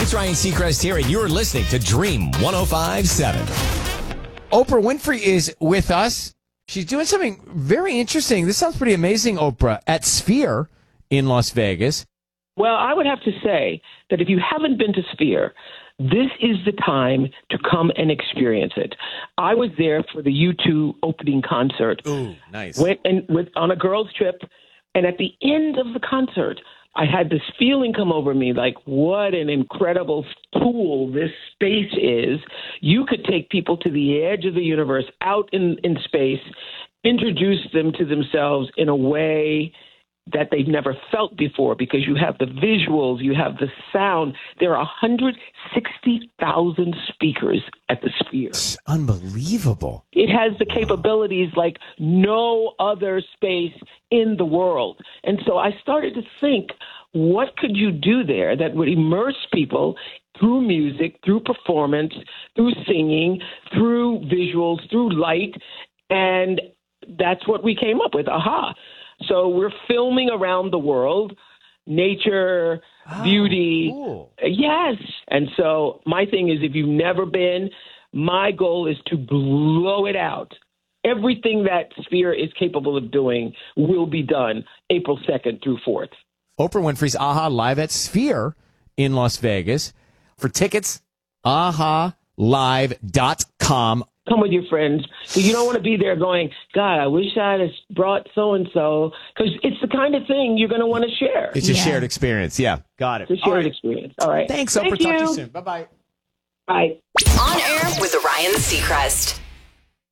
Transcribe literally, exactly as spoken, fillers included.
it's Ryan Seacrest here, and you're listening to Dream one oh five point seven. Oprah Winfrey is with us. She's doing something very interesting. This sounds pretty amazing, Oprah, at Sphere in Las Vegas. Well, I would have to say that if you haven't been to Sphere, this is the time to come and experience it. I was there for the U two opening concert. Ooh, nice. Went and with on a girls' trip, and at the end of the concert, I had this feeling come over me like, what an incredible tool this space is. You could take people to the edge of the universe, out in, in space, introduce them to themselves in a way that they've never felt before, because you have the visuals, you have the sound. There are one hundred sixty thousand speakers at the Sphere. It's unbelievable. It has the capabilities like no other space in the world. And so I started to think, what could you do there that would immerse people through music, through performance, through singing, through visuals, through light? And that's what we came up with, AHA. So we're filming around the world, nature, oh, beauty. Cool. Yes. And so my thing is, if you've never been, my goal is to blow it out. Everything that Sphere is capable of doing will be done April second through fourth. Oprah Winfrey's AHA live at Sphere in Las Vegas. For tickets, a h a live dot com. Come with your friends. So you don't want to be there going, God, I wish I had brought so-and-so. Because it's the kind of thing you're going to want to share. It's a Yeah. shared experience. Yeah, got it. It's a shared All right. experience. All right. Thanks, Oprah. Thank Talk to you. you soon. Bye-bye. Bye. On air with Ryan Seacrest.